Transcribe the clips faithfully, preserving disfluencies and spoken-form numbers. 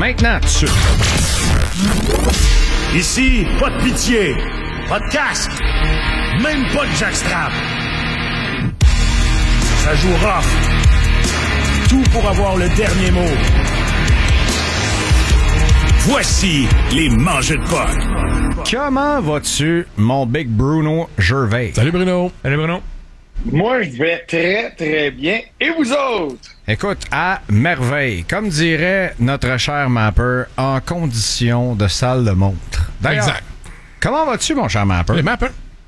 maintenant, tout de suite. Ici, pas de pitié, pas de casque, même pas de jackstrap. Ça joue rough. Tout pour avoir le dernier mot. Voici les mangeux de potes. Comment vas-tu, mon Big Bruno Gervais? Salut Bruno. Salut Bruno. Moi, je vais très, très bien. Et vous autres? Écoute, à merveille. Comme dirait notre cher Mapper, en condition de salle de montre. D'ailleurs, Exact. Comment vas-tu, mon cher Mapper? Les Mapper.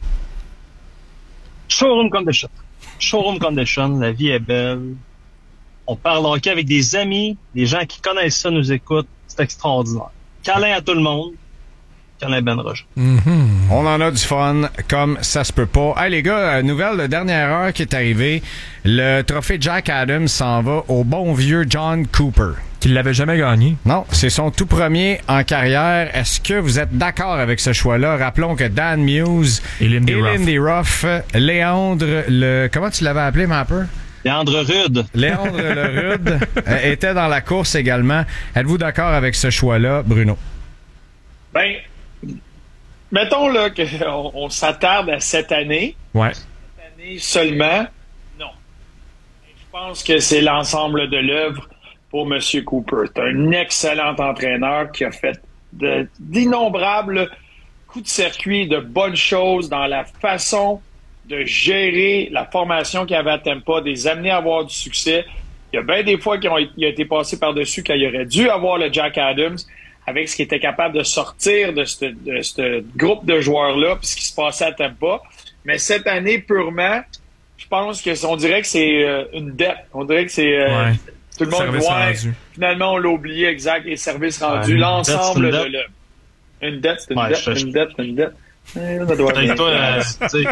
Showroom condition. Showroom condition, la vie est belle. On parle hockey avec des amis, des gens qui connaissent ça nous écoutent. C'est extraordinaire. Câlin à tout le monde. Câlin Ben Roger. Mm-hmm. On en a du fun, comme ça se peut pas. Hey les gars, nouvelle de dernière heure qui est arrivée. Le trophée Jack Adams s'en va au bon vieux John Cooper. Qu'il l'avait jamais gagné. Non, c'est son tout premier en carrière. Est-ce que vous êtes d'accord avec ce choix-là? Rappelons que Dan Muse Et Lindy et Ruff. Lindy Ruff, Léandre, le... Comment tu l'avais appelé, Mapper? Léandre Rude. Léandre le Rude euh, était dans la course également. Êtes-vous d'accord avec ce choix-là, Bruno? Ben, mettons là qu'on on s'attarde à cette année. Ouais. Cette année seulement. Non. Je pense que c'est l'ensemble de l'œuvre pour M. Cooper. C'est un excellent entraîneur qui a fait de, d'innombrables coups de circuit, de bonnes choses dans la façon de gérer la formation qu'il y avait à Tampa, de les amener à avoir du succès. Il y a bien des fois qu'il a été passé par-dessus quand il aurait dû avoir le Jack Adams avec ce qu'il était capable de sortir de ce de ce groupe de joueurs-là puis ce qui se passait à Tampa. Mais cette année, purement, je pense que on dirait que c'est euh, une dette. On dirait que c'est... Euh, Ouais. Tout le monde Service voit. rendu. Finalement, on l'a oublié, exact, les services rendus. Ouais, L'ensemble une de... dette, Le, une dette, c'est une Ouais, dette, je- je- une dette, une dette. Eh, ça doit Avec bien. toi, euh, tu sais,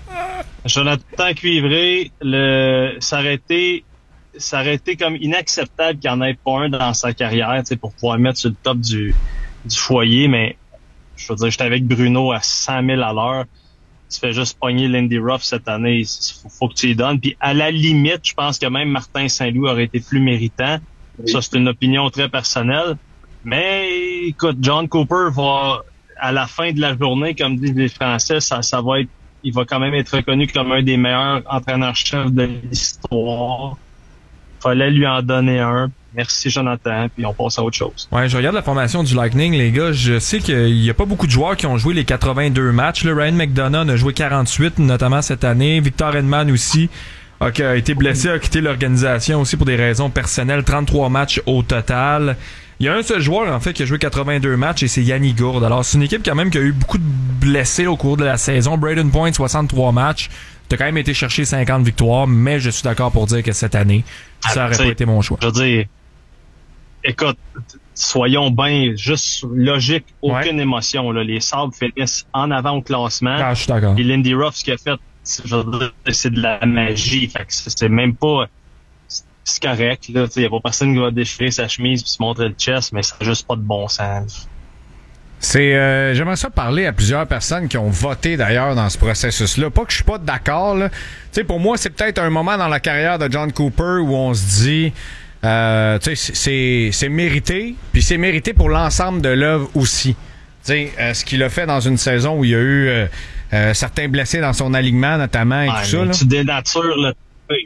Jonathan Cuivré, le, ça aurait été, ça aurait été comme inacceptable qu'il n'y en ait pas un dans sa carrière, tu sais, pour pouvoir mettre sur le top du, du foyer, mais je veux dire, j'étais avec Bruno à cent mille à l'heure. Tu fais juste pogner Lindy Ruff cette année, il faut, faut que tu y donnes. Puis à la limite, je pense que même Martin Saint-Louis aurait été plus méritant. Ça, c'est une opinion très personnelle. Mais écoute, John Cooper va, à la fin de la journée, comme disent les Français, ça, ça va être, il va quand même être reconnu comme un des meilleurs entraîneurs-chefs de l'histoire. Fallait lui en donner un. Merci Jonathan, puis on passe à autre chose. Ouais, je regarde la formation du Lightning, les gars. Je sais qu'il y a pas beaucoup de joueurs qui ont joué les quatre-vingt-deux matchs. Le Ryan McDonough a joué quarante-huit, notamment cette année. Victor Hedman aussi a, a été blessé, a quitté l'organisation aussi pour des raisons personnelles. trente-trois matchs au total. Il y a un seul joueur, en fait, qui a joué quatre-vingt-deux matchs et c'est Yanni Gourde. Alors, c'est une équipe quand même qui a eu beaucoup de blessés au cours de la saison. Braden Point, soixante-trois matchs. T'as quand même été chercher cinquante victoires, mais je suis d'accord pour dire que cette année, ça aurait Ah, pas été mon choix. Je veux dire, écoute, soyons bien juste logique, aucune Ouais. émotion. Là. Les Sabres finissent en avant au classement. Ah, je suis d'accord. Et Lindy Ruff, ce qu'il a fait, c'est, je veux dire, c'est de la magie. Fait que c'est, c'est même pas... C'est correct. Il n'y a pas personne qui va déchirer sa chemise et se montrer le chest, mais ça n'a juste pas de bon sens. C'est, euh, j'aimerais ça parler à plusieurs personnes qui ont voté d'ailleurs dans ce processus-là. Pas que je suis pas d'accord, là. Tu sais, pour moi, c'est peut-être un moment dans la carrière de John Cooper où on se dit, euh, tu sais, c'est, c'est mérité, puis c'est mérité pour l'ensemble de l'œuvre aussi. Tu sais, euh, ce qu'il a fait dans une saison où il y a eu euh, euh, certains blessés dans son alignement, notamment, et Ouais, tout ça, mais là. tu dénatures le trophée.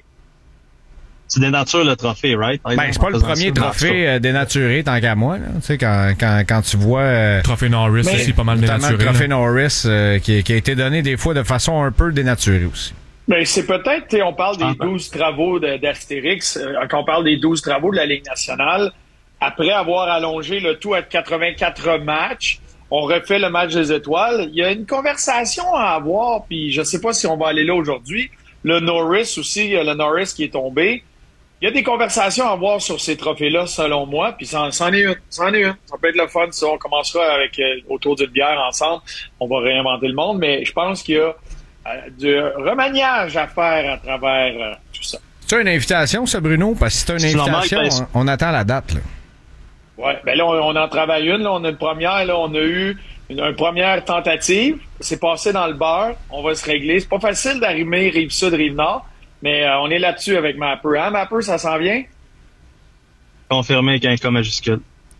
Tu dénatures le trophée, right? Par Ben, exemple, c'est pas en le faisant premier ça. trophée euh, dénaturé, tant qu'à moi, là. Tu sais, quand, quand, quand tu vois... euh, Trophée Norris Mais- aussi, pas mal notamment le dénaturé. trophée là. Norris euh, qui, qui a été donné des fois de façon un peu dénaturée aussi. Ben, c'est peut-être, tu sais, on parle des Ah, ben. douze travaux de- d'Astérix, euh, quand on parle des douze travaux de la Ligue nationale, après avoir allongé le tout à quatre-vingt-quatre matchs, on refait le match des étoiles. Il y a une conversation à avoir, puis je sais pas si on va aller là aujourd'hui. Le Norris aussi, le Norris qui est tombé. Il y a des conversations à avoir sur ces trophées-là, selon moi, puis c'en, c'en est une. C'en est une. Ça peut être le fun, ça. On commencera avec euh, autour d'une bière ensemble. On va réinventer le monde, mais je pense qu'il y a euh, du remaniage à faire à travers euh, tout ça. C'est une invitation, ça, Bruno? Parce que c'est une C'est normal, invitation, ben, on, on attend la date, là. Ouais, ben là, on, on en travaille une. Là, on a une première. Là, on a eu une, une première tentative. C'est passé dans le beurre. On va se régler. C'est pas facile d'arriver Rive-Sud, Rive-Nord, mais euh, on est là-dessus avec Mapper. Hein, Mapper, ça s'en vient? Confirmé avec un K majuscule.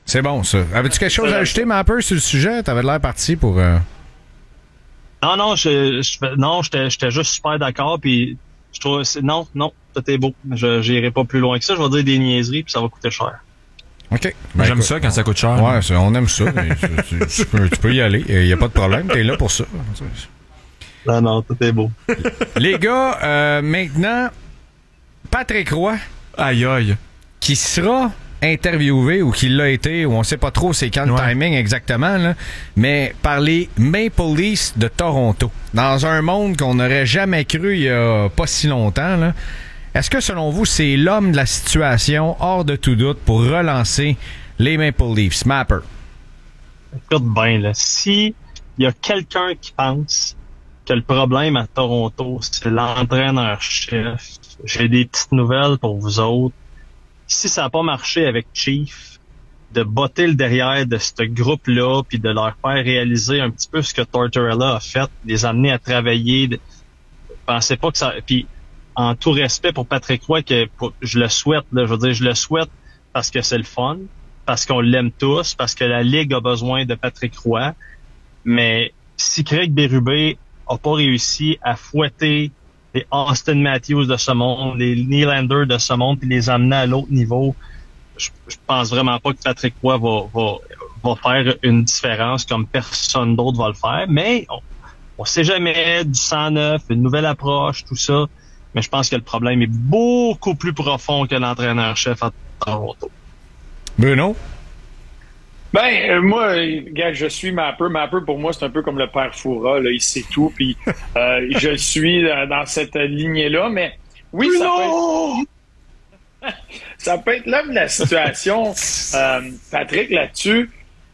C'est bon, ça. Avais-tu quelque chose à ajouter, Mapper, sur le sujet? T'avais l'air parti pour... Euh... Non, non, je, je, non, j'étais, j'étais juste super d'accord, puis je trouve... C'est, non, non, tout est beau. Je j'irai pas plus loin que ça. Je vais dire des niaiseries, puis ça va coûter cher. OK. Ben, J'aime écoute, ça quand ça coûte cher. Ouais, ça, on aime ça. tu, tu, tu, peux, tu peux y aller. Il n'y a pas de problème. T'es là pour ça. Non, non, tout est beau. Les gars, euh, maintenant, Patrick Roy. Aïe, aïe. Qui sera interviewé ou qui l'a été, ou on sait pas trop c'est quand le ouais. timing exactement, là, mais par les Maple Leafs de Toronto. Dans un monde qu'on n'aurait jamais cru il y a pas si longtemps, là. Est-ce que, selon vous, c'est l'homme de la situation, hors de tout doute, pour relancer les Maple Leafs? Mapper. Écoute bien, là. Si il y a quelqu'un qui pense que le problème à Toronto, c'est l'entraîneur-chef, j'ai des petites nouvelles pour vous autres. Si ça n'a pas marché avec Chief, de botter le derrière de ce groupe-là, puis de leur faire réaliser un petit peu ce que Tortorella a fait, les amener à travailler. De... Pensez pas que ça... Puis, en tout respect pour Patrick Roy, que pour... je le souhaite, là, je veux dire, je le souhaite parce que c'est le fun, parce qu'on l'aime tous, parce que la Ligue a besoin de Patrick Roy. Mais si Craig Berube a pas réussi à fouetter les Austin Matthews de ce monde, les Nylander de ce monde, puis les amener à l'autre niveau, je, je pense vraiment pas que Patrick Roy va, va, va faire une différence comme personne d'autre va le faire. Mais on, on sait jamais, du sang neuf, une nouvelle approche, tout ça. Mais je pense que le problème est beaucoup plus profond que l'entraîneur-chef à Toronto. Bruno? Ben, euh, moi, gars, je suis Mapper. Mapper, pour moi, c'est un peu comme le père Foura, là, il sait tout, puis euh, je le suis dans cette lignée-là, mais oui, ça peut, être... ça peut être l'homme de la situation. Euh, Patrick, là-dessus,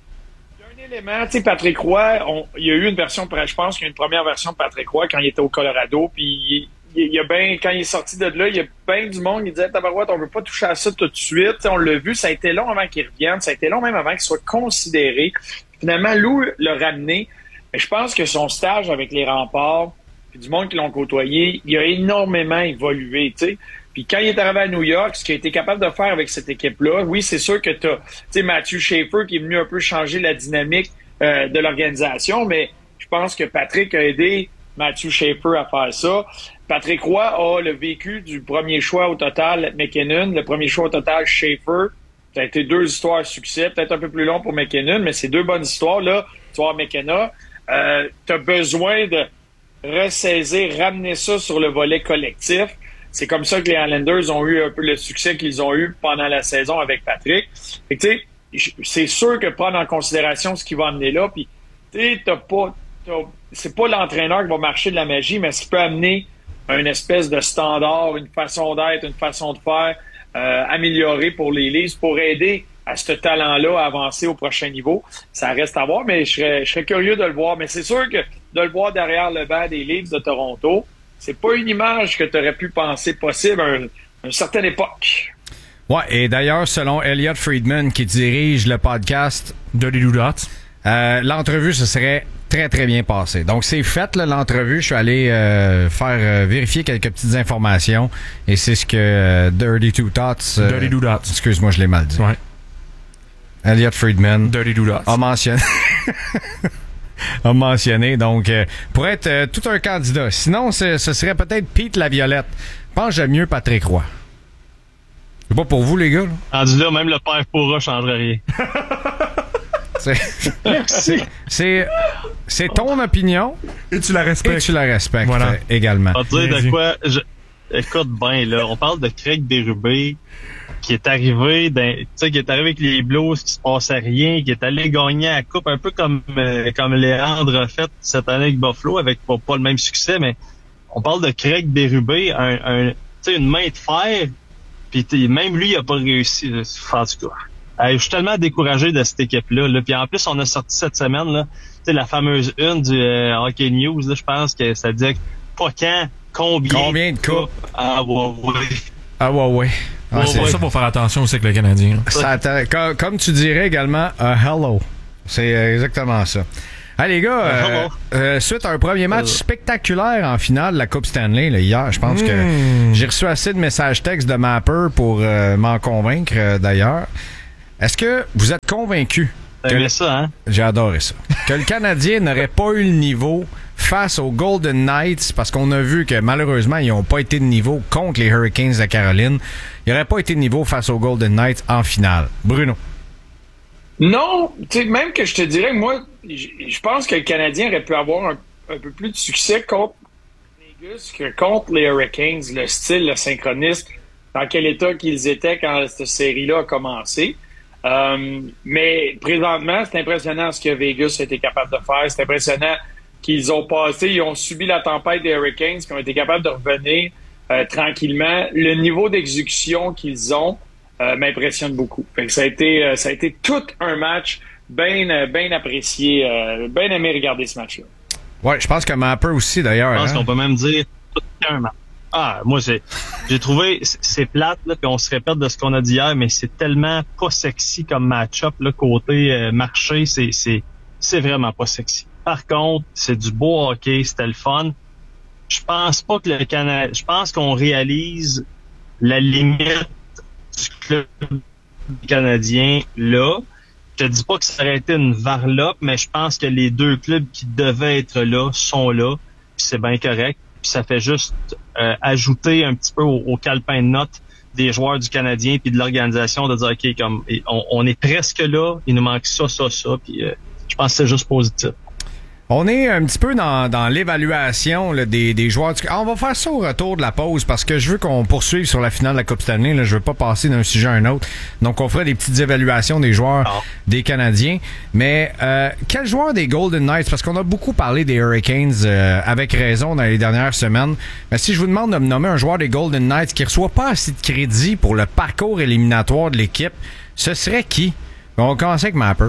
il y a un élément, tu sais, Patrick Roy, on, il y a eu une version, je pense qu'il y a une première version de Patrick Roy quand il était au Colorado, puis il y a ben, quand il est sorti de là, il y a bien du monde qui disait « Tabarouette, on veut pas toucher à ça tout de suite. » On l'a vu, ça a été long avant qu'il revienne, ça a été long même avant qu'il soit considéré. Finalement, Lou l'a ramené. Mais je pense que son stage avec les Remparts, puis du monde qui l'ont côtoyé, il a énormément évolué, tu sais. Puis quand il est arrivé à New York, ce qu'il a été capable de faire avec cette équipe-là, oui, c'est sûr que tu as, tu sais, Matthew Schaefer qui est venu un peu changer la dynamique euh, de l'organisation, mais je pense que Patrick a aidé Matthew Schaefer à faire ça. Patrick Roy a le vécu du premier choix au total McKinnon, le premier choix au total Schaefer. Ça a été deux histoires à succès, peut-être un peu plus long pour McKinnon, mais c'est deux bonnes histoires. Là, tu vois, McKenna, euh, tu as besoin de ressaisir, ramener ça sur le volet collectif. C'est comme ça que les Islanders ont eu un peu le succès qu'ils ont eu pendant la saison avec Patrick. Fait que, tu sais, c'est sûr que prendre en considération ce qui va amener là, puis tu sais, t'as pas, t'as, c'est pas l'entraîneur qui va marcher de la magie, mais ce qui peut amener une espèce de standard, une façon d'être, une façon de faire euh, améliorée pour les Leafs, pour aider à ce talent-là à avancer au prochain niveau. Ça reste à voir, mais je serais, je serais curieux de le voir. Mais c'est sûr que de le voir derrière le banc des Leafs de Toronto, c'est pas une image que tu aurais pu penser possible à, un, à une certaine époque. Ouais, et d'ailleurs, selon Elliot Friedman, qui dirige le podcast Dirty Doodats, euh, l'entrevue se serait très, très bien passée. Donc, c'est fait, là, l'entrevue. Je suis allé euh, faire euh, vérifier quelques petites informations, et c'est ce que euh, Dirty Doodats... Euh, Dirty Doodats. Excuse-moi, je l'ai mal dit. Ouais. Elliot Friedman Dirty Doodats a mentionné... a mentionné, donc, euh, pour être euh, tout un candidat. Sinon, ce serait peut-être Pete Laviolette. Je pense que j'aime mieux Patrick Roy. C'est pas pour vous, les gars, là? Rendu là, même le père pourra changerait rien. c'est, c'est, c'est, c'est ton opinion. Et tu la respectes. Et tu la respectes, voilà. euh, également. On va dire de quoi... Je... Écoute bien, là, on parle de Craig Berube, qui est arrivé dans, tu sais, qui est arrivé avec les Blues, qui se passait rien, qui est allé gagner la coupe, un peu comme euh, comme Léandre a fait cette année avec Buffalo, avec pas, pas le même succès, mais on parle de Craig Berube, un, un, tu sais, une main de fer, puis même lui, il a pas réussi. En tout cas, hey, je suis tellement découragé de cette équipe-là. Là. Puis en plus, on a sorti cette semaine, là, tu sais, la fameuse une du euh, Hockey News, là, je pense que ça disait pas quand, combien, combien de coupes. Ah ouais, ouais. Ah ouais, ouais. Ah, ouais, c'est pour ça, pour faire attention aussi avec le Canadien. Ça, comme, comme tu dirais également, un hello. C'est exactement ça. Allez, les gars, euh, euh, suite à un premier match spectaculaire en finale de la Coupe Stanley, là, hier, je pense mmh. que j'ai reçu assez de messages textes de Mapper pour euh, m'en convaincre, euh, d'ailleurs. Est-ce que vous êtes convaincu? T'as aimé ça, hein? J'ai adoré ça. Que le Canadien n'aurait pas eu le niveau face aux Golden Knights, parce qu'on a vu que malheureusement, ils n'ont pas été de niveau contre les Hurricanes de Caroline. Ils n'auraient pas été de niveau face aux Golden Knights en finale. Bruno? Non, tu sais, même que je te dirais, moi, je pense que le Canadien aurait pu avoir un, un peu plus de succès contre Vegas que contre les Hurricanes, le style, le synchronisme, dans quel état qu'ils étaient quand cette série-là a commencé. Euh, mais présentement, c'est impressionnant ce que Vegas a été capable de faire. C'est impressionnant qu'ils ont passé, ils ont subi la tempête des Hurricanes, qu'ils ont été capables de revenir euh, tranquillement. Le niveau d'exécution qu'ils ont euh, m'impressionne beaucoup. Fait que ça a été, euh, ça a été tout un match bien, bien apprécié, euh, bien aimé regarder ce match-là. Ouais, je pense que Mapper aussi d'ailleurs. Je pense hein? qu'on peut même dire tout un match. Ah, moi, c'est, j'ai trouvé, c'est plate, là, puis on se répète de ce qu'on a dit hier, mais c'est tellement pas sexy comme match-up, là, côté euh, marché, c'est, c'est, c'est vraiment pas sexy. Par contre, c'est du beau hockey, c'était le fun. Je pense pas que le Canada, je pense qu'on réalise la limite du club canadien là. Je te dis pas que ça aurait été une varlope, mais je pense que les deux clubs qui devaient être là sont là, puis c'est bien correct. Puis ça fait juste euh, ajouter un petit peu au, au calepin de notes des joueurs du Canadien puis de l'organisation de dire ok, comme on, on est presque là, il nous manque ça, ça, ça, puis euh, je pense que c'est juste positif. On est un petit peu dans, dans l'évaluation là, des, des joueurs. Du... Ah, on va faire ça au retour de la pause parce que je veux qu'on poursuive sur la finale de la Coupe Stanley. Là. Je veux pas passer d'un sujet à un autre. Donc, on fera des petites évaluations des joueurs oh. des Canadiens. Mais euh, quel joueur des Golden Knights? Parce qu'on a beaucoup parlé des Hurricanes euh, avec raison dans les dernières semaines. Mais si je vous demande de me nommer un joueur des Golden Knights qui reçoit pas assez de crédit pour le parcours éliminatoire de l'équipe, ce serait qui? On va commencer avec Mapper.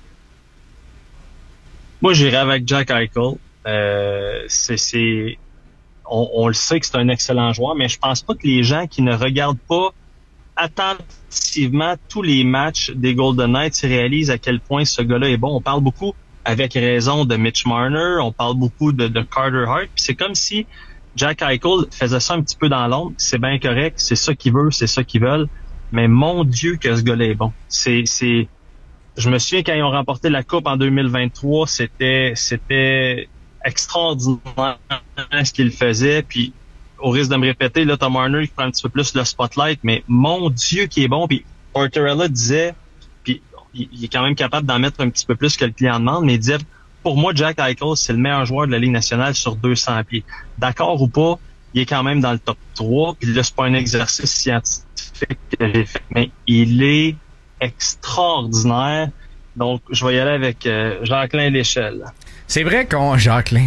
Moi, j'irais avec Jack Eichel. Euh, c'est, c'est, on, on le sait que c'est un excellent joueur, mais je pense pas que les gens qui ne regardent pas attentivement tous les matchs des Golden Knights réalisent à quel point ce gars-là est bon. On parle beaucoup, avec raison, de Mitch Marner, on parle beaucoup de, de Carter Hart, puis c'est comme si Jack Eichel faisait ça un petit peu dans l'ombre. C'est bien correct, c'est ça qu'il veut, c'est ça qu'ils veulent, mais mon Dieu que ce gars-là est bon. C'est, c'est Je me souviens quand ils ont remporté la Coupe en deux mille vingt-trois, c'était c'était extraordinaire ce qu'ils faisaient. Puis, au risque de me répéter, là, Tom Marner qui prend un petit peu plus le spotlight, mais mon Dieu qui est bon. Puis, Tortorella disait, puis il, il est quand même capable d'en mettre un petit peu plus que le client demande, mais il disait, pour moi, Jack Eichel, c'est le meilleur joueur de la Ligue nationale sur deux cents pieds. D'accord ou pas, il est quand même dans le top trois. Puis là, c'est pas un exercice scientifique que j'ai fait, mais il est extraordinaire. Donc, je vais y aller avec euh, Jacqueline Léchelle. C'est vrai qu'on... Jacqueline.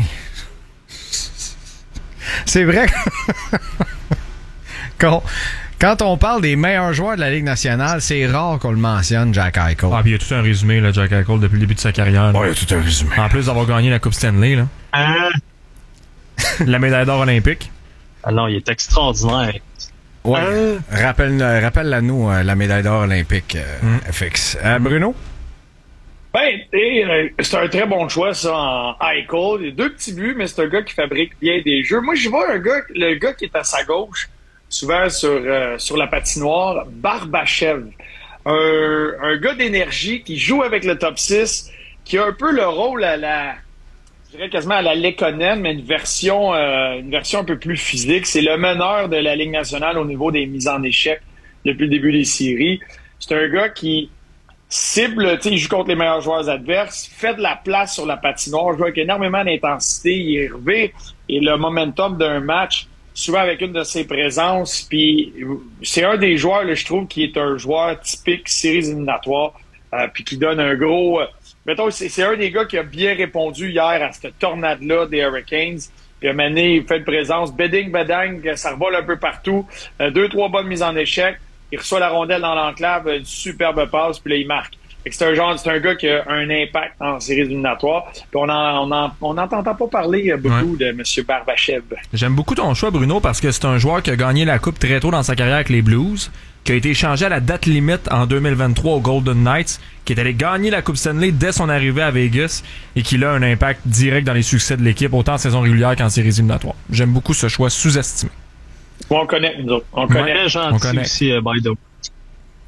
C'est vrai qu'on... Quand on parle des meilleurs joueurs de la Ligue nationale, c'est rare qu'on le mentionne, Jack Eichel. Ah, puis il y a tout un résumé, là, Jack Eichel, depuis le début de sa carrière. Ouais, il y a tout un résumé. En plus d'avoir gagné la Coupe Stanley, là. Hein? La médaille d'or olympique. Ah non, il est extraordinaire. Ouais. Euh... Rappelle, rappelle-la nous, euh, la médaille d'or olympique euh, mm. F X. Euh, Bruno? Ben, et, euh, c'est un très bon choix, ça, en Eichel. Il y a deux petits buts, mais c'est un gars qui fabrique bien des jeux. Moi, je vois un gars, le gars qui est à sa gauche, souvent sur, euh, sur la patinoire, Barbachev. Un, un gars d'énergie qui joue avec le top six, qui a un peu le rôle à la... je dirais quasiment à la Lekonen, mais une version, euh, une version un peu plus physique. C'est le meneur de la Ligue nationale au niveau des mises en échec depuis le début des séries. C'est un gars qui cible, tu sais, il joue contre les meilleurs joueurs adverses, fait de la place sur la patinoire, joue avec énormément d'intensité, il est relevé, et le momentum d'un match, souvent avec une de ses présences, puis c'est un des joueurs, là, je trouve, qui est un joueur typique séries éliminatoires, euh, puis qui donne un gros... Euh, mettons, c'est, c'est un des gars qui a bien répondu hier à cette tornade-là des Hurricanes. Puis à un moment donné, il fait une présence. Bedding, bedang, ça revole un peu partout. Euh, deux, trois bonnes mises en échec. Il reçoit la rondelle dans l'enclave, une superbe passe, puis là, il marque. Fait que c'est un genre, c'est un gars qui a un impact en séries éliminatoires. Puis on en, on en, on n'entend pas parler beaucoup ouais. de M. Barbachev. J'aime beaucoup ton choix, Bruno, parce que c'est un joueur qui a gagné la Coupe très tôt dans sa carrière avec les Blues, qui a été échangé à la date limite en deux mille vingt-trois aux Golden Knights, qui est allé gagner la Coupe Stanley dès son arrivée à Vegas et qui a un impact direct dans les succès de l'équipe, autant en saison régulière qu'en séries éliminatoires. J'aime beaucoup ce choix sous-estimé. On connaît, nous autres. On connaît. Ouais, gentil on connaît. Aussi, uh, by the way.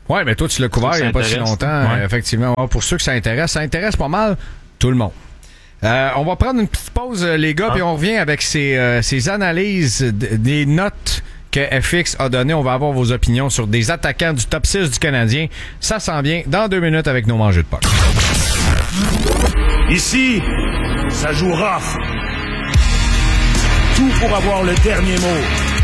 Ouais, mais toi, tu l'as couvert il n'y a pas si longtemps. Ouais. Effectivement, ouais, pour ceux que ça intéresse, ça intéresse pas mal tout le monde. Euh, on va prendre une petite pause, les gars, ah. puis on revient avec ces, euh, ces analyses d- des notes que F X a données. On va avoir vos opinions sur des attaquants du top six du Canadien. Ça s'en vient dans deux minutes avec nos mangeux de puck. Ici, ça joue rough. Tout pour avoir le dernier mot.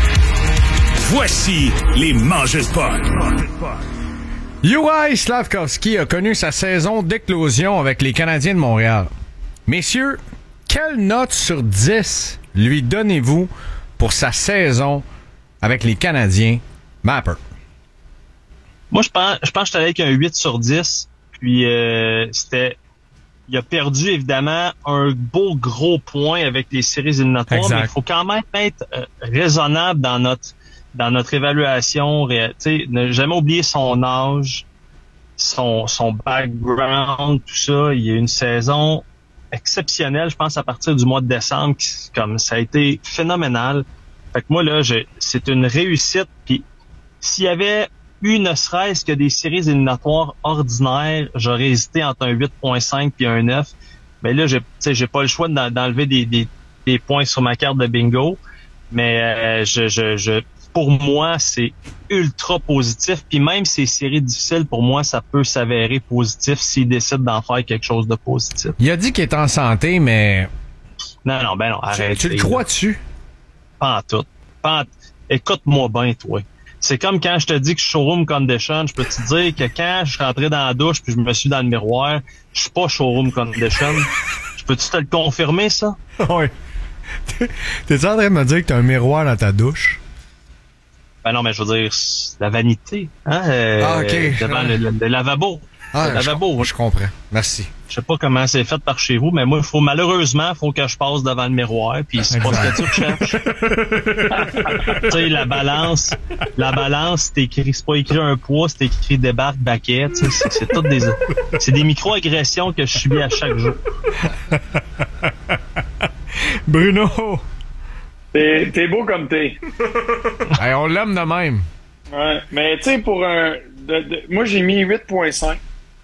Voici les mangeux de puck. Juraj Slafkovský a connu sa saison d'éclosion avec les Canadiens de Montréal. Messieurs, quelle note sur dix lui donnez-vous pour sa saison avec les Canadiens? Mapper. Moi, je pense, je pense que j'étais avec un huit sur dix. Puis, euh, c'était... Il a perdu, évidemment, un beau gros point avec les séries éliminatoires. Exact. Mais il faut quand même être euh, raisonnable dans notre dans notre évaluation. Tu sais, ne jamais oublier son âge, son, son background, tout ça. Il y a une saison exceptionnelle, je pense, à partir du mois de décembre, qui, comme ça a été phénoménal. Fait que moi, là, je, c'est une réussite. Puis s'il y avait eu ne serait-ce que des séries éliminatoires ordinaires, j'aurais hésité entre un huit virgule cinq puis un neuf. Mais là, j'ai, j'ai pas le choix d'enlever des, des, des points sur ma carte de bingo. Mais euh, je, je, je, pour moi, c'est ultra positif. Puis même ces séries difficiles, pour moi, ça peut s'avérer positif s'il décide d'en faire quelque chose de positif. Il a dit qu'il est en santé, mais... Non, non, ben non, arrête. Tu, tu le crois dessus? Pas en tout. Pas en t... Écoute-moi bien, toi. C'est comme quand je te dis que je suis showroom condition, je peux te dire que quand je suis rentré dans la douche puis je me suis dans le miroir, je suis pas showroom condition. Je peux-tu te le confirmer, ça? Oui. T'es-tu en train de me dire que t'as un miroir dans ta douche? Ben non, mais je veux dire, la vanité, hein? Euh, ah, OK. Devant le, le, le lavabo. Ah, le lavabo. Je, je comprends. Merci. Je sais pas comment c'est fait par chez vous, mais moi, il faut malheureusement, il faut que je passe devant le miroir, puis c'est pas ce que tu recherches. Tu sais, la balance, la balance, c'est écrit, c'est pas écrit un poids, c'est écrit débarque, baquet, tu sais, c'est, c'est toutes des, c'est des micro-agressions que je subis à chaque jour. Bruno! T'es, t'es beau comme t'es. Hey, on l'aime de même. Ouais, mais tu sais, pour un... De, de, moi, j'ai mis huit virgule cinq.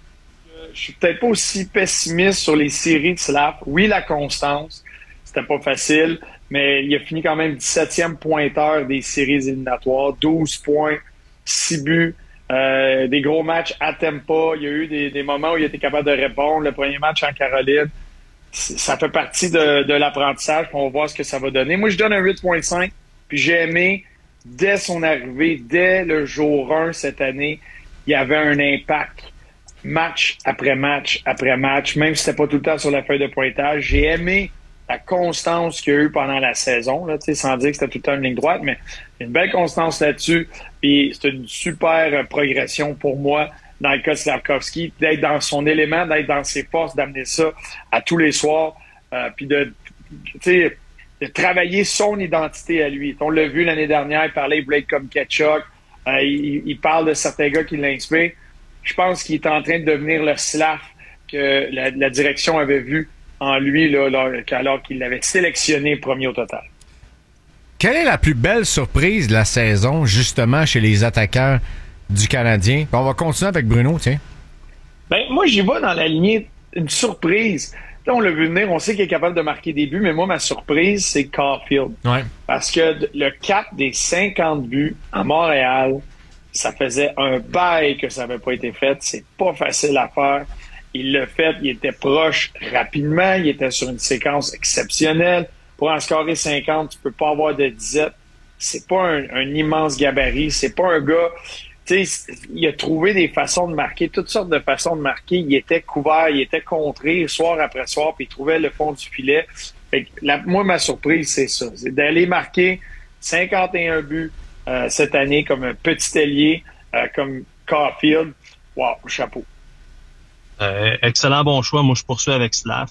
Je suis peut-être pas aussi pessimiste sur les séries de Slav. Oui, la constance, c'était pas facile, mais il a fini quand même dix-septième pointeur des séries éliminatoires, douze points, six buts, euh, des gros matchs à Tampa. Il y a eu des, des moments où il était capable de répondre. Le premier match en Caroline, ça fait partie de, de l'apprentissage. On va voir ce que ça va donner. Moi, je donne un huit virgule cinq, puis j'ai aimé, dès son arrivée, dès le jour un cette année, il y avait un impact. Match après match après match, même si c'était pas tout le temps sur la feuille de pointage. J'ai aimé la constance qu'il y a eu pendant la saison, là, sans dire que c'était tout le temps une ligne droite, mais il y a une belle constance là-dessus. Puis c'est une super progression pour moi dans le cas de Slafkovský, d'être dans son élément, d'être dans ses forces, d'amener ça à tous les soirs, euh, puis de, de travailler son identité à lui. On l'a vu l'année dernière, il parlait, il voulait être comme Ketchuk, euh, il, il parle de certains gars qui l'inspirent. Je pense qu'il est en train de devenir le Slav que la, la direction avait vu en lui là, là, alors qu'il l'avait sélectionné premier au total. Quelle est la plus belle surprise de la saison, justement, chez les attaquants du Canadien? On va continuer avec Bruno, tiens. Ben, moi, j'y vais dans la lignée une surprise. Là, on l'a vu venir, on sait qu'il est capable de marquer des buts, mais moi, ma surprise, c'est Caulfield. Ouais. Parce que le cap des cinquante buts à Montréal, ça faisait un bail que ça n'avait pas été fait. C'est pas facile à faire. Il l'a fait, il était proche rapidement, il était sur une séquence exceptionnelle. Pour en scorer cinquante, tu peux pas avoir de disette. C'est pas un, un immense gabarit, c'est pas un gars... Tu sais, il a trouvé des façons de marquer, toutes sortes de façons de marquer. Il était couvert, il était contré soir après soir, puis il trouvait le fond du filet. Fait que la, moi, ma surprise, c'est ça. C'est d'aller marquer cinquante et un buts euh, cette année comme un petit ailier, euh, comme Caulfield. Wow, chapeau. Euh, excellent bon choix. Moi, je poursuis avec Slav.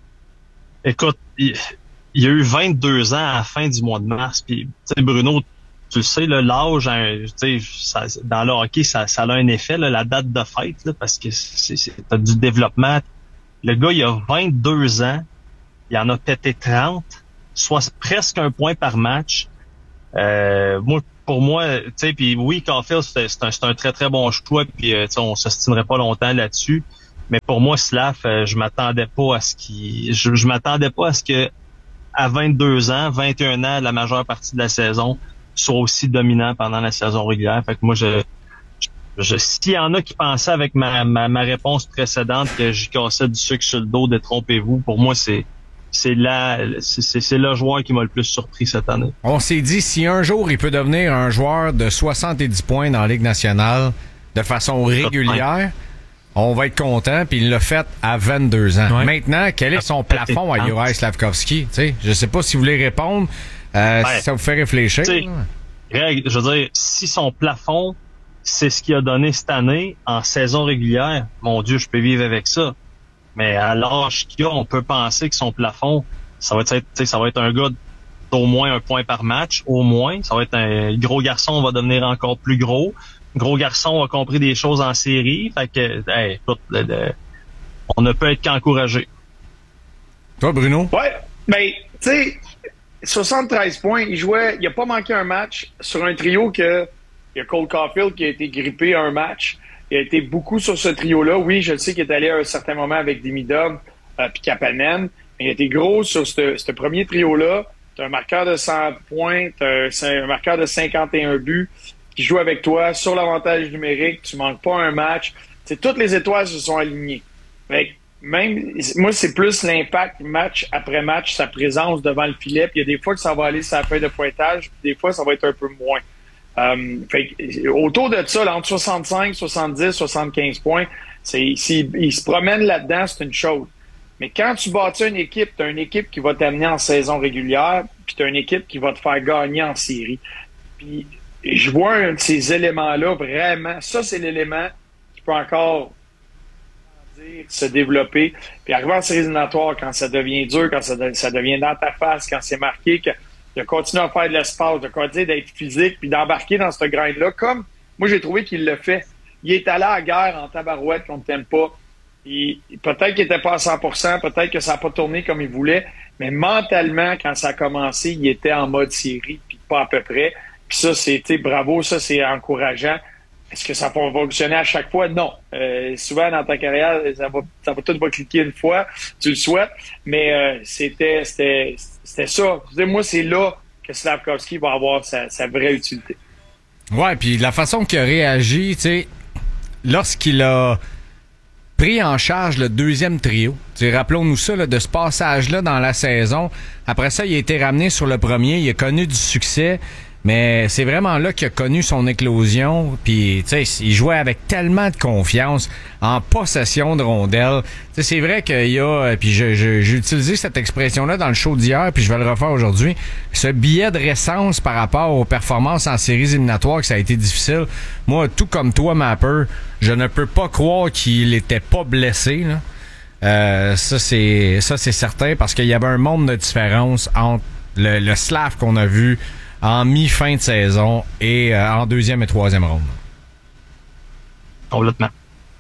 Écoute, il, il y a eu vingt-deux ans à la fin du mois de mars. Puis, tu sais, Bruno, tu le sais, là, l'âge, hein, tu sais, dans le hockey, ça, ça a un effet, là, la date de fête, là, parce que c'est, c'est, t'as du développement. Le gars, il a vingt-deux ans. Il en a pété trente, soit presque un point par match. Euh, moi, pour moi, tu sais, puis oui, Caulfield, c'est, c'est, un, c'est un très, très bon choix, puis euh, on s'ostinerait pas longtemps là-dessus. Mais pour moi, Slav, euh, je m'attendais pas à ce qu'il... Je, je m'attendais pas à ce que à vingt-deux ans, vingt et un ans, la majeure partie de la saison, soit aussi dominant pendant la saison régulière. Fait que moi, je... je s'il y en a qui pensaient avec ma, ma, ma réponse précédente que j'y cassais du sucre sur le dos, détrompez-vous, pour moi, c'est... C'est là, c'est, c'est le joueur qui m'a le plus surpris cette année. On s'est dit, si un jour il peut devenir un joueur de soixante-dix points dans la Ligue nationale de façon régulière, on va être content, puis il l'a fait à vingt-deux ans. Ouais. Maintenant, quel est son plafond à Juraj Slafkovský? T'sais, je sais pas si vous voulez répondre, euh, ouais. si ça vous fait réfléchir. Greg, je veux dire, si son plafond, c'est ce qu'il a donné cette année en saison régulière, mon Dieu, je peux vivre avec ça. Mais à l'âge qu'il a, on peut penser que son plafond, ça va être, ça va être un gars d'au moins un point par match, au moins. Ça va être un gros garçon, va devenir encore plus gros. Gros garçon a compris des choses en série. Fait que, hey, écoute, le, le, on ne peut être qu'encouragé. Toi, Bruno? Ouais, ben, tu sais, soixante-treize points, il jouait, il a pas manqué un match sur un trio que, il y a Cole Caulfield qui a été grippé un match. Il a été beaucoup sur ce trio-là. Oui, je sais qu'il est allé à un certain moment avec Demidov euh, puis Kapanen, mais il a été gros sur ce, ce premier trio-là. Tu as un marqueur de cent points, tu as un, un marqueur de cinquante et un buts qui joue avec toi sur l'avantage numérique. Tu manques pas un match. T'sais, toutes les étoiles se sont alignées. Fait, même moi, c'est plus l'impact match après match, sa présence devant le filet. Puis il y a des fois que ça va aller sur la feuille de pointage, puis des fois, ça va être un peu moins. Um, fait, autour de ça, là, entre soixante-cinq, soixante-dix, soixante-quinze points, c'est, s'il il se promène là-dedans, c'est une chose. Mais quand tu bâtis une équipe, tu as une équipe qui va t'amener en saison régulière, puis tu as une équipe qui va te faire gagner en série. Puis je vois un de ces éléments-là, vraiment, ça, c'est l'élément qui peut encore dire, se développer. Puis arriver en séries éliminatoires, quand ça devient dur, quand ça, de, ça devient dans ta face, quand c'est marqué que de continuer à faire de l'espace, de continuer d'être physique, puis d'embarquer dans ce grind-là, comme moi j'ai trouvé qu'il le fait. Il est allé à la guerre en tabarouette qu'on ne t'aime pas. Il, peut-être qu'il n'était pas à cent pour cent, peut-être que ça n'a pas tourné comme il voulait, mais mentalement, quand ça a commencé, il était en mode série, puis pas à peu près. Puis ça, c'était bravo, ça c'est encourageant. Est-ce que ça va fonctionner à chaque fois? Non. Euh, souvent dans ta carrière, ça va, ça va tout pas cliquer une fois, tu le souhaites, mais euh, c'était, c'était, c'était ça. Moi, c'est là que Slafkovský va avoir sa, sa vraie utilité. Ouais, puis la façon qu'il a réagi, tu sais, lorsqu'il a pris en charge le deuxième trio, tu sais, rappelons-nous ça, là, de ce passage-là dans la saison. Après ça, il a été ramené sur le premier, il a connu du succès. Mais c'est vraiment là qu'il a connu son éclosion. Puis, tu sais, il jouait avec tellement de confiance en possession de rondelles. Tu sais, c'est vrai qu'il y a... Puis je, je, j'ai utilisé cette expression-là dans le show d'hier, puis je vais le refaire aujourd'hui. Ce billet de récence par rapport aux performances en séries éliminatoires, que ça a été difficile. Moi, tout comme toi, Mapper, je ne peux pas croire qu'il était pas blessé, là. Euh, ça, c'est ça c'est certain, parce qu'il y avait un monde de différence entre le, le Slav qu'on a vu en mi-fin de saison et euh, en deuxième et troisième ronde. Complètement.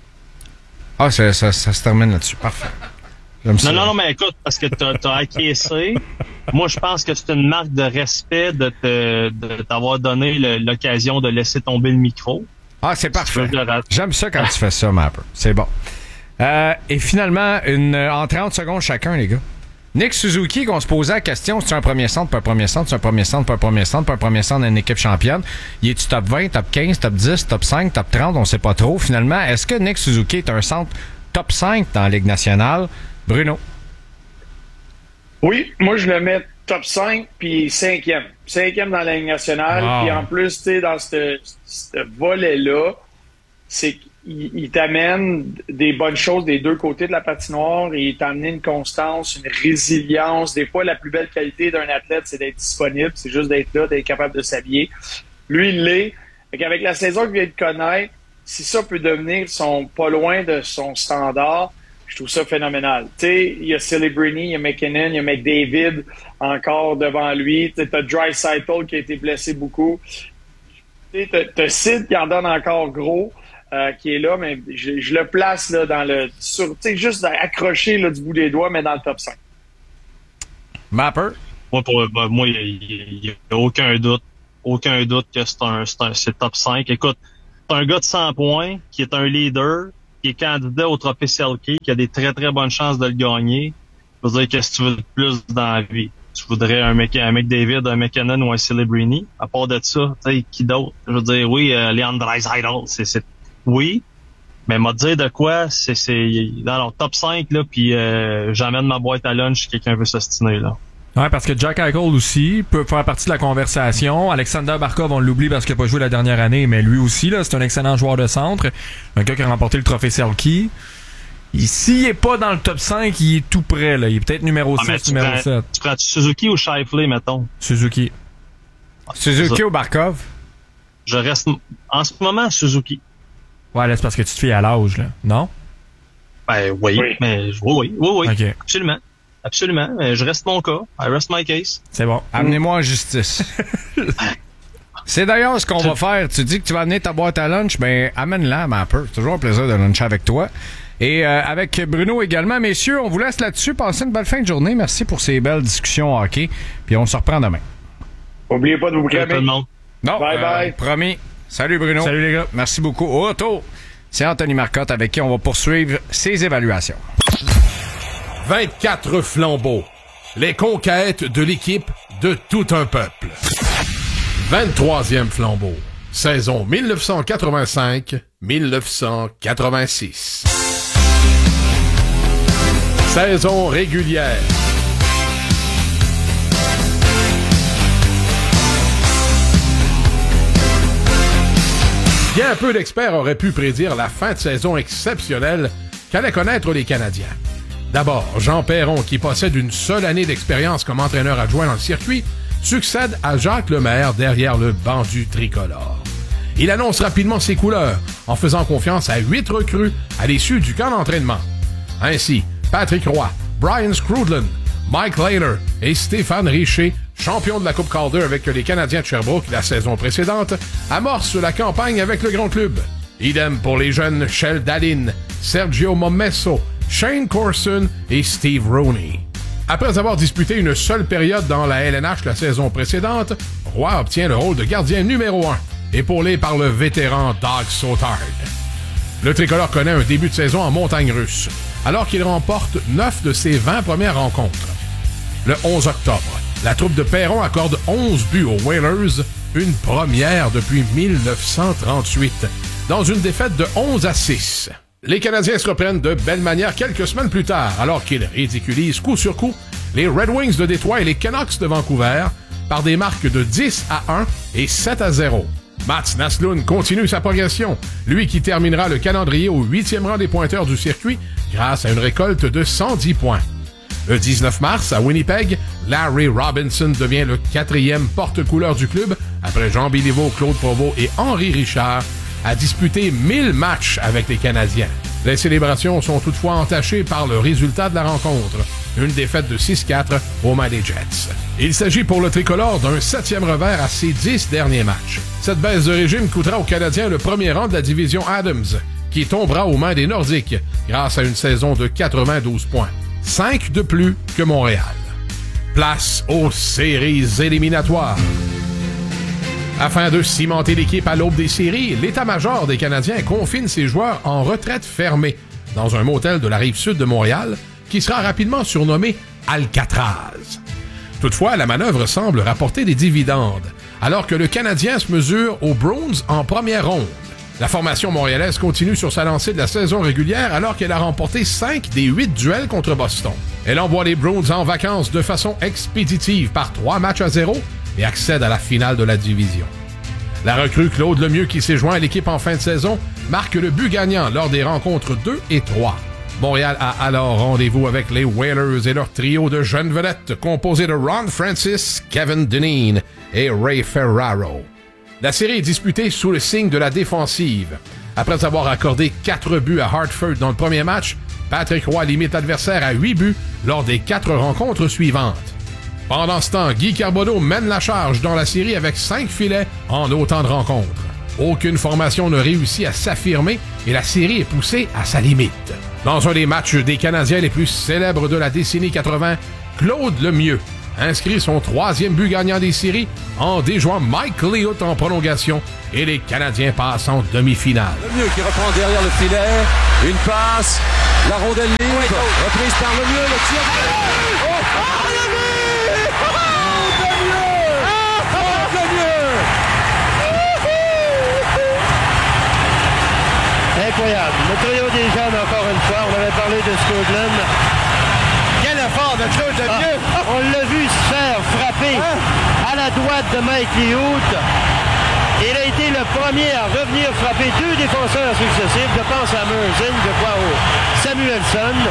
Ah, ça, ça, ça se termine là-dessus. Parfait. J'aime non, ça. non, non, mais écoute, parce que t'as, t'as acquiescé. Moi, je pense que c'est une marque de respect de, te, de t'avoir donné le, l'occasion de laisser tomber le micro. Ah, c'est parfait. J'aime ça quand tu fais ça, Mapper. C'est bon. Euh, et finalement, une, en trente secondes chacun, les gars. Nick Suzuki, qu'on se posait la question, c'est un premier centre, pas un premier centre, c'est un premier centre, pas un premier centre, pas un premier centre d'une équipe championne. Il est-tu top vingt, top quinze, top dix, top cinq, top trente, on sait pas trop finalement. Est-ce que Nick Suzuki est un centre top cinq dans la Ligue nationale? Bruno? Oui, moi je le mets top cinq, puis cinquième. Cinquième dans la Ligue nationale, wow. Puis en plus, tu sais, dans ce volet-là, c'est Il, il t'amène des bonnes choses des deux côtés de la patinoire et il t'amène une constance, une résilience. Des fois, la plus belle qualité d'un athlète, c'est d'être disponible, c'est juste d'être là, d'être capable de s'habiller. Lui, il l'est. Avec la saison qu'il vient de connaître, si ça peut devenir son pas loin de son standard, je trouve ça phénoménal. Tu sais, il y a Celebrini, il y a McKinnon, il y a McDavid encore devant lui. Tu sais, t'as Draisaitl qui a été blessé beaucoup. Tu sais, t'as, t'as Sid qui en donne encore gros. Euh, qui est là, mais je, je le place là dans le sur, tu sais, juste accroché là du bout des doigts, mais dans le top cinq. Mapper? Moi, pour bah, moi, il n'y a, a aucun doute. aucun doute que c'est un, c'est un, c'est top cinq. Écoute, c'est un gars de cent points, qui est un leader, qui est candidat au trophée Selke, qui a des très très bonnes chances de le gagner. Je veux dire, qu'est-ce que tu veux de plus dans la vie? Tu voudrais un, Mc, un McDavid, un McKinnon ou un Celebrini? À part de ça, tu sais, qui d'autre? Je veux dire, oui, euh, Leon Draisaitl, c'est, c'est, oui. Mais m'a dire de quoi, c'est, c'est dans le top cinq, là, puis euh, j'amène ma boîte à lunch si quelqu'un veut s'ostiner, là. Ouais, parce que Jack Eichel aussi peut faire partie de la conversation. Alexander Barkov, on l'oublie parce qu'il n'a pas joué la dernière année, mais lui aussi, là, c'est un excellent joueur de centre. Un gars qui a remporté le trophée Selke. S'il n'est pas dans le top cinq, il est tout près, là. Il est peut-être numéro ah, six, numéro prends, sept. Tu prends Suzuki ou Scheifele, mettons? Suzuki. Suzuki ou Barkov? Je reste, en ce moment, Suzuki. Ouais, là, c'est parce que tu te fies à l'âge, là. Non? Ben, oui. oui. Mais, oui, oui, oui, oui. Okay. Absolument. Absolument. Je reste mon cas. I rest my case. C'est bon. Amenez-moi en justice. C'est d'ailleurs ce qu'on va faire. Tu dis que tu vas amener ta boîte à lunch, ben, amène-la, ma peu. C'est toujours un plaisir de luncher avec toi. Et euh, avec Bruno également. Messieurs, on vous laisse là-dessus. Passez une belle fin de journée. Merci pour ces belles discussions hockey. Puis on se reprend demain. N'oubliez pas de vous cramer. Non. Bye euh, bye. Promis. Salut Bruno. Salut les gars. Merci beaucoup. Au retour, c'est Anthony Marcotte avec qui on va poursuivre ses évaluations. vingt-quatre flambeaux. Les conquêtes de l'équipe de tout un peuple. vingt-troisième flambeau. Saison dix-neuf cent quatre-vingt-cinq dix-neuf cent quatre-vingt-six. Saison régulière. Bien peu d'experts auraient pu prédire la fin de saison exceptionnelle qu'allaient connaître les Canadiens. D'abord, Jean Perron, qui possède une seule année d'expérience comme entraîneur adjoint dans le circuit, succède à Jacques Lemaire derrière le banc du tricolore. Il annonce rapidement ses couleurs en faisant confiance à huit recrues à l'issue du camp d'entraînement. Ainsi, Patrick Roy, Brian Scrudlin, Mike Lehner et Stéphane Richer, champions de la Coupe Calder avec les Canadiens de Sherbrooke la saison précédente, amorcent la campagne avec le grand club. Idem pour les jeunes Shel Dallin, Sergio Momesso, Shane Corson et Steve Rooney. Après avoir disputé une seule période dans la L N H la saison précédente, Roy obtient le rôle de gardien numéro un, épaulé par le vétéran Doug Sautard. Le tricolore connaît un début de saison en montagne russe, alors qu'il remporte neuf de ses vingt premières rencontres. Le onze octobre, la troupe de Perron accorde onze buts aux Whalers, une première depuis dix-neuf cent trente-huit, dans une défaite de onze à six. Les Canadiens se reprennent de belle manière quelques semaines plus tard, alors qu'ils ridiculisent coup sur coup les Red Wings de Détroit et les Canucks de Vancouver par des marques de dix à un et sept à zéro. Mats Naslund continue sa progression, lui qui terminera le calendrier au huitième rang des pointeurs du circuit grâce à une récolte de cent dix points. Le dix-neuf mars, à Winnipeg, Larry Robinson devient le quatrième porte-couleur du club après Jean Béliveau, Claude Provost et Henri Richard a disputé mille matchs avec les Canadiens. Les célébrations sont toutefois entachées par le résultat de la rencontre, une défaite de six quatre aux mains des Jets. Il s'agit pour le tricolore d'un septième revers à ses dix derniers matchs. Cette baisse de régime coûtera aux Canadiens le premier rang de la division Adams, qui tombera aux mains des Nordiques grâce à une saison de quatre-vingt-douze points, cinq de plus que Montréal. Place aux séries éliminatoires. Afin de cimenter l'équipe à l'aube des séries, l'état-major des Canadiens confine ses joueurs en retraite fermée dans un motel de la rive sud de Montréal qui sera rapidement surnommé Alcatraz. Toutefois, la manœuvre semble rapporter des dividendes alors que le Canadien se mesure aux Bruins en première ronde. La formation montréalaise continue sur sa lancée de la saison régulière alors qu'elle a remporté cinq des huit duels contre Boston. Elle envoie les Bruins en vacances de façon expéditive par trois matchs à zéro et accède à la finale de la division. La recrue Claude Lemieux, qui s'est joint à l'équipe en fin de saison, marque le but gagnant lors des rencontres deux et trois. Montréal a alors rendez-vous avec les Whalers et leur trio de jeunes vedettes composé de Ron Francis, Kevin Dineen et Ray Ferraro. La série est disputée sous le signe de la défensive. Après avoir accordé quatre buts à Hartford dans le premier match, Patrick Roy limite l'adversaire à huit buts lors des quatre rencontres suivantes. Pendant ce temps, Guy Carbonneau mène la charge dans la série avec cinq filets en autant de rencontres. Aucune formation ne réussit à s'affirmer et la série est poussée à sa limite. Dans un des matchs des Canadiens les plus célèbres de la décennie quatre-vingt, Claude Lemieux inscrit son troisième but gagnant des séries en déjouant Mike Liut en prolongation et les Canadiens passent en demi-finale. Lemieux qui reprend derrière le filet, une passe, la rondelle libre, reprise par Lemieux, le tir. Oh, oh, Lemieux! Oh, Lemieux! Oh, Lemieux! Incroyable. Le trio des jeunes, encore une fois. On avait parlé de Skoglund. Quel effort de Claude Lemieux! Ah, on l'a vu se faire frapper à la droite de Mike Liut. Il a été le premier à revenir frapper deux défenseurs successifs. Je pense à Merzin, je crois au Samuelson.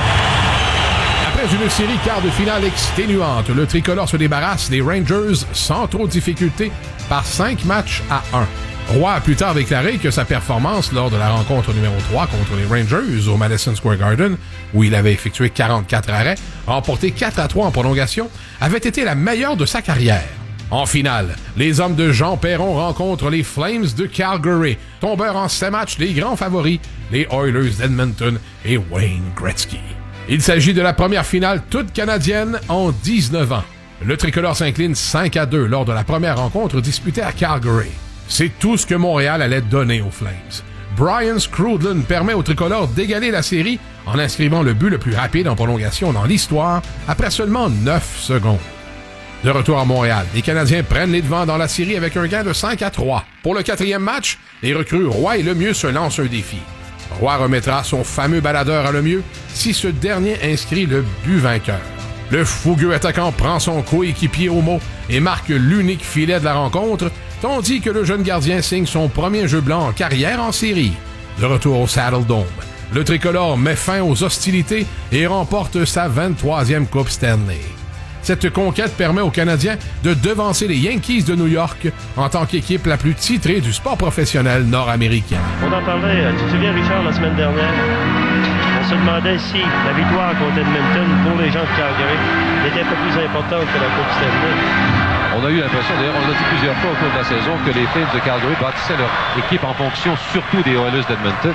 Après une série quart de finale exténuante, le tricolore se débarrasse des Rangers sans trop de difficulté par cinq matchs à un. Roy a plus tard déclaré que sa performance lors de la rencontre numéro trois contre les Rangers au Madison Square Garden, où il avait effectué quarante-quatre arrêts, remporté quatre à trois en prolongation, avait été la meilleure de sa carrière. En finale, les hommes de Jean Perron rencontrent les Flames de Calgary, tombeurs en sept matchs les grands favoris, les Oilers d'Edmonton et Wayne Gretzky. Il s'agit de la première finale toute canadienne en dix-neuf ans. Le tricolore s'incline cinq à deux lors de la première rencontre disputée à Calgary. C'est tout ce que Montréal allait donner aux Flames. Brian Skrudland permet au tricolore d'égaler la série en inscrivant le but le plus rapide en prolongation dans l'histoire après seulement neuf secondes. De retour à Montréal, les Canadiens prennent les devants dans la série avec un gain de cinq à trois. Pour le quatrième match, les recrues Roy et Lemieux se lancent un défi. Roy remettra son fameux baladeur à Lemieux si ce dernier inscrit le but vainqueur. Le fougueux attaquant prend son coéquipier au mot et marque l'unique filet de la rencontre, tandis que le jeune gardien signe son premier jeu blanc en carrière en série. De retour au Saddle Dome, le tricolore met fin aux hostilités et remporte sa vingt-troisième Coupe Stanley. Cette conquête permet aux Canadiens de devancer les Yankees de New York en tant qu'équipe la plus titrée du sport professionnel nord-américain. On en parlait, tu te souviens, Richard, la semaine dernière? On se demandait si la victoire contre Edmonton pour les gens de Calgary était un peu plus importante que la Coupe Stanley. On a eu l'impression, d'ailleurs, on l'a dit plusieurs fois au cours de la saison, que les Flames de Calgary bâtissaient leur équipe en fonction surtout des Oilers d'Edmonton.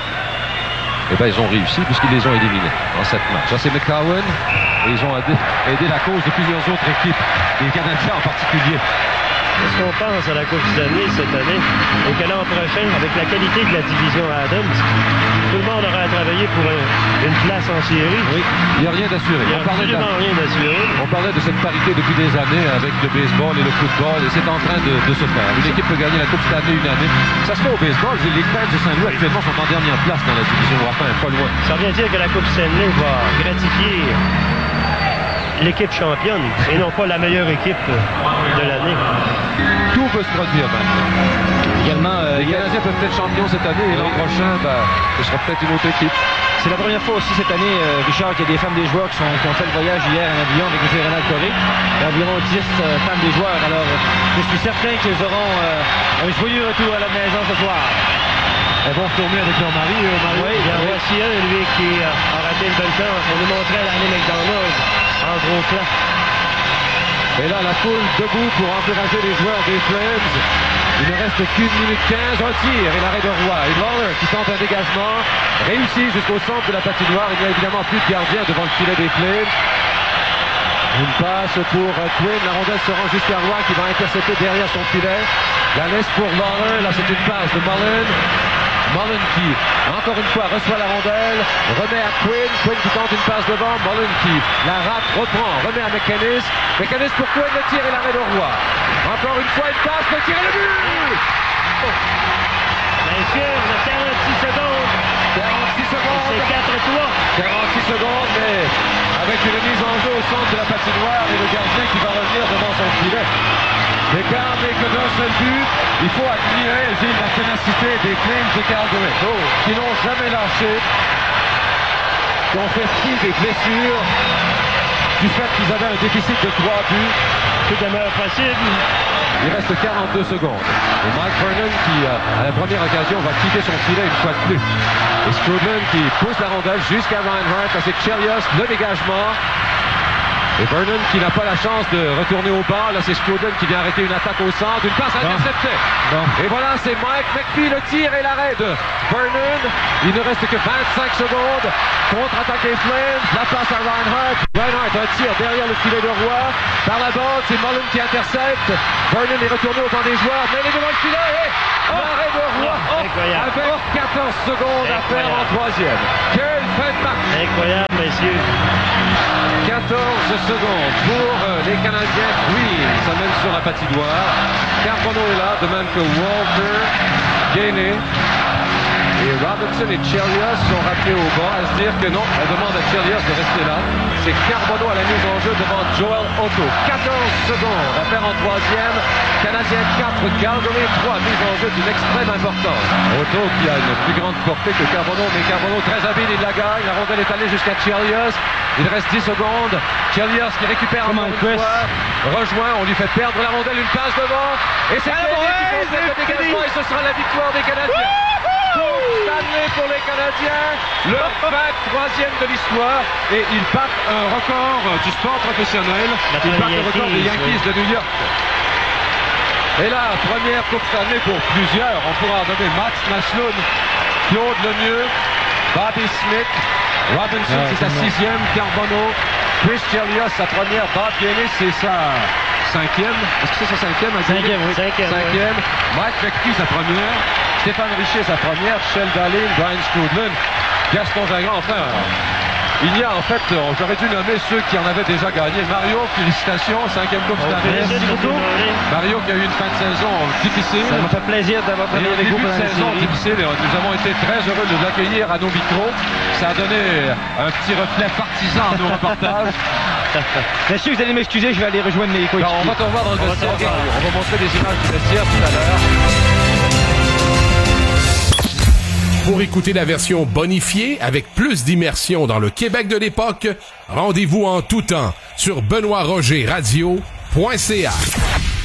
Eh bien, ils ont réussi puisqu'ils les ont éliminés en sept matchs. Ça, c'est McCowan. Et ils ont aidé, aidé la cause de plusieurs autres équipes, les Canadiens en particulier. Est-ce qu'on pense à la Coupe Stanley cette année et que l'an prochain, avec la qualité de la division Adams, tout le monde aura à travailler pour un, une place en série? Oui, il n'y a rien d'assuré. Il n'y a absolument rien d'assuré. On parlait de cette parité depuis des années avec le baseball et le football et c'est en train de, de se faire. Une équipe peut gagner la Coupe Stanley une année. Ça se fait au baseball. Les Flames de Saint-Louis actuellement sont en dernière place dans la division, enfin pas loin. Ça vient dire que la Coupe Stanley va gratifier l'équipe championne et non pas la meilleure équipe de l'année. Tout peut se produire maintenant. Également, euh, les Canadiens peuvent être champions cette année et l'an prochain, ben, ce sera peut-être une autre équipe. c'est la première fois aussi cette année, euh, Richard, qu'il y a des femmes des joueurs qui, sont, qui ont fait le voyage hier en avion avec M. Ronald Coré. Il y a environ dix euh, femmes des joueurs. Alors, euh, je suis certain qu'ils auront euh, un joyeux retour à la maison ce soir. Elles vont retourner avec leur mari. Euh, mari. Oui, il y en a aussi un, lui, qui a raté une belle chance. On nous montrait l'année McDonald's en gros plan. Et là, la foule debout pour encourager les joueurs des Flames. Il ne reste qu'une minute quinze, un tir et l'arrêt de Roy. Et Lawler qui tente un dégagement, réussi jusqu'au centre de la patinoire. Il n'y a évidemment plus de gardien devant le filet des Flames. Une passe pour Quinn. La rondelle se rend jusqu'à Roy qui va intercepter derrière son filet. La laisse pour Lawler. Là, c'est une passe de Mullen. Mullen qui, encore une fois, reçoit la rondelle, remet à Quinn, Quinn qui tente une passe devant, Mullen qui la rate, reprend, remet à McInnes, McInnes pour Quinn, le tir et l'arrêt de Roy. Encore une fois, une passe, le tir et le but! Bien sûr, on a quarante-six secondes. quarante-six secondes. C'est quatre à trois. quarante-six secondes, mais avec une mise en jeu au centre de la patinoire et le gardien qui va revenir devant son filet. L'écart n'est que d'un seul but. Il faut admirer, Gilles, la ténacité des Flames de Calgary, oh, qui n'ont jamais lâché, qui ont fait fi des blessures, du fait qu'ils avaient un déficit de trois buts. Tout demeure possible. Il reste quarante-deux secondes. Et Mike Vernon qui, à la première occasion, va quitter son filet une fois de plus. Et Skrudland qui pousse la rondelle jusqu'à Reinhardt. C'est Chelios, le dégagement. Et Vernon qui n'a pas la chance de retourner au bas. Là, c'est Struden qui vient arrêter une attaque au centre. Une passe interceptée. Bon. Et voilà, c'est Mike McPhee, le tir et l'arrêt de Vernon. Il ne reste que vingt-cinq secondes. Contre-attaque des Flames. La passe à Reinhardt. Reinhardt, un tir derrière le filet de Roy. Par la bande, c'est Mullen qui intercepte. Vernon est retourné au banc des joueurs. Mais il est devant le filet. Et oh, l'arrêt de Roy. Oh, incroyable. Avec quatorze secondes incroyable. À faire en troisième. Quelle fin de match. Incroyable, messieurs. quatorze secondes pour euh, les Canadiens. Queen s'amène sur la patinoire. Carbonneau est là, de même que Walter, Gainé. Et Robinson et Chelios sont rappelés au bas à se dire que non, on demande à Chelios de rester là. C'est Carbonneau à la mise en jeu devant Joel Otto. quatorze secondes à faire en troisième. Canadien quatre, Calgary trois. Mise en jeu d'une extrême importance. Otto qui a une plus grande portée que Carbonneau, mais Carbonneau très habile, il la gagne. La rondelle est allée jusqu'à Chelios. Il reste dix secondes. Chelios qui récupère encore une fois. Rejoint, on lui fait perdre la rondelle, une passe devant. Et c'est Gainé qui complète le dégagement et ce sera la victoire des Canadiens. Coupe Stanley pour les Canadiens, leur vingt-troisième de l'histoire, et ils battent un record du sport professionnel. Ils battent le record des Yankees oui. de New York. Et là, première Coupe Stanley pour plusieurs. On pourra en nommer Mats Naslund, Claude Lemieux, Bobby Smith, Robinson, ah, c'est sa sixième, Carbonneau, Chris Chelios, sa première, Bob Gainé, c'est sa cinquième. Est-ce que c'est sa cinquième? Cinquième, oui. Cinquième, cinquième. Oui. Mike McPhee, sa première. Stéphane Richer, sa première. Shel Dallin, Brian Strudlin, Gaston Gingras, enfin. Il y a en fait, j'aurais dû nommer ceux qui en avaient déjà gagné. Mario, félicitations, cinquième Coupe Stanley. Mario qui a eu une fin de saison difficile. Ça m'a fait plaisir d'avoir travaillé avec vous pendant la saison difficile. Nous avons été très heureux de l'accueillir à nos micros. Ça a donné un petit reflet partisan à nos reportages. Messieurs, vous allez m'excuser, je vais aller rejoindre mes coéquipiers. On va te revoir dans le vestiaire. On va montrer des images du vestiaire tout à l'heure. Pour écouter la version bonifiée avec plus d'immersion dans le Québec de l'époque, rendez-vous en tout temps sur benoît roger radio point c a.